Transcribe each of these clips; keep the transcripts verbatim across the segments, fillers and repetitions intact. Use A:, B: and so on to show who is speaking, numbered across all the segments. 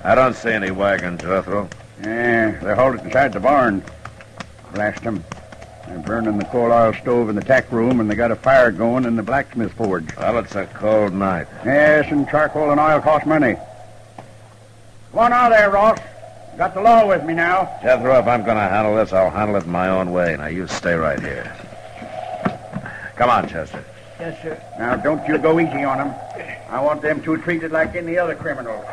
A: I don't see any wagon, Jethro.
B: Yeah, they're halted inside the barn. Blast them. They're burning the coal oil stove in the tack room, and they got a fire going in the blacksmith forge.
A: Well, it's a cold night.
B: Yes, and charcoal and oil cost money. Come on out there, Ross. Got the law with me now.
A: Jethro, if I'm going to handle this, I'll handle it my own way. Now, you stay right here. Come on, Chester.
C: Yes, sir.
B: Now, don't you go easy on them. I want them two treated like any other criminals.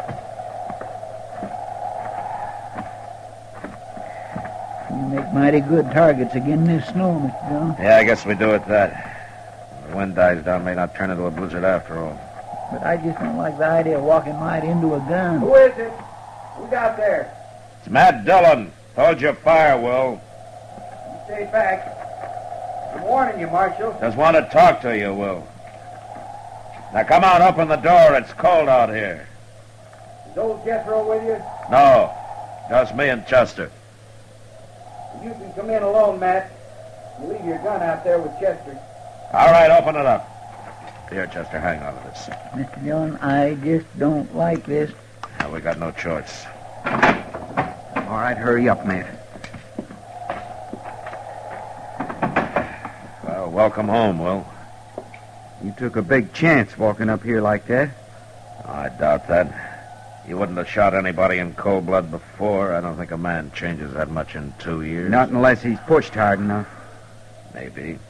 C: You make mighty good targets again this snow, Mister Jones.
A: Yeah, I guess we do it that. The wind dies down, may not turn into a blizzard after all.
C: But I just don't like the idea of walking right into a gun.
B: Who is it? Who's out there?
A: It's Matt Dillon. Hold your fire, Will.
B: You stay back. I'm warning you, Marshal.
A: Just want to talk to you, Will. Now, come on, open the door. It's cold out here.
B: Is old Jethro with you?
A: No, just me and Chester.
B: You can come in alone, Matt. You leave your gun out there with Chester.
A: All right, open it up. Here, Chester, hang on to this.
C: Mister Jones, I just don't like this.
A: Now, we got no choice.
B: All right, hurry up, Matt.
A: Well, welcome home, Will.
B: You took a big chance walking up here like that.
A: Oh, I doubt that. You wouldn't have shot anybody in cold blood before. I don't think a man changes that much in two years.
B: Not unless he's pushed hard enough.
A: Maybe.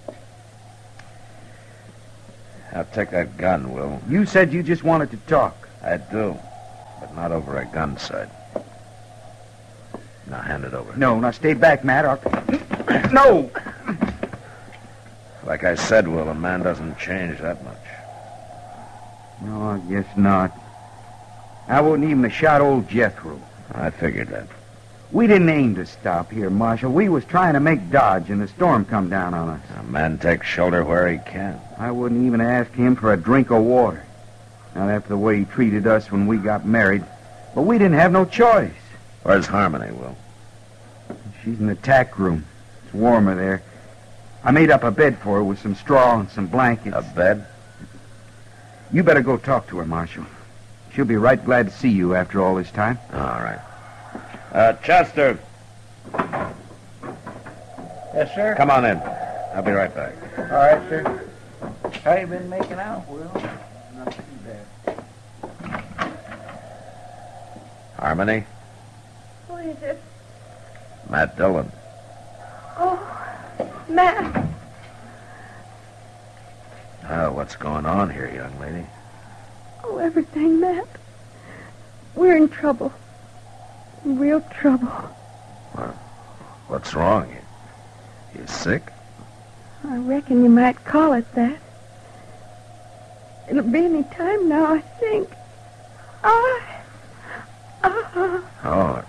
A: Now, take that gun, Will.
B: You said you just wanted to talk.
A: I do, but not over a gun sight. Now, hand it over.
B: No, now stay back, Matt. I'll... No!
A: Like I said, Will, a man doesn't change that much.
B: No, I guess not. I wouldn't even have shot old Jethro.
A: I figured that.
B: We didn't aim to stop here, Marshal. We was trying to make Dodge, and the storm come down on us.
A: A man takes shelter where he can.
B: I wouldn't even ask him for a drink of water. Not after the way he treated us when we got married. But we didn't have no choice.
A: Where's Harmony, Will?
B: She's in the tack room. It's warmer there. I made up a bed for her with some straw and some blankets.
A: A bed?
B: You better go talk to her, Marshal. She'll be right glad to see you after all this time.
A: All right. Uh, Chester.
C: Yes, sir.
A: Come on in. I'll be right back.
C: All right, sir. How you been making out, Will? Not too bad.
A: Harmony?
D: Who is it?
A: Matt Dillon.
D: Oh, Matt.
A: Oh, what's going on here, young lady?
D: Oh, everything, Matt. We're in trouble. Real trouble.
A: Well, what's wrong? You, you sick?
D: I reckon you might call it that. It'll be any time now, I think. I... Uh,
A: Oh.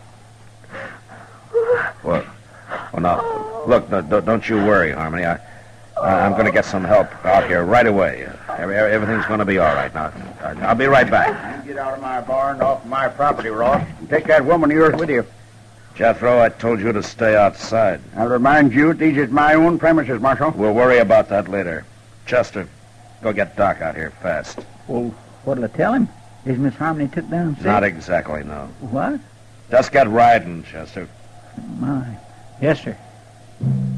A: Well, well, now, look, no, don't don't you worry, Harmony. I, I I'm going to get some help out here right away. Every, everything's going to be all right. Now, I'll be right back.
B: You get out of my barn, off my property, Ross, and take that woman of yours with you.
A: Jethro, I told you to stay outside.
B: I'll remind you, these is my own premises, Marshal.
A: We'll worry about that later. Chester, go get Doc out here fast.
C: Well, what'll I tell him? Is Miss Harmony took down sick?
A: Not exactly, no.
C: What?
A: Just get riding, Chester.
C: My. Yes, sir.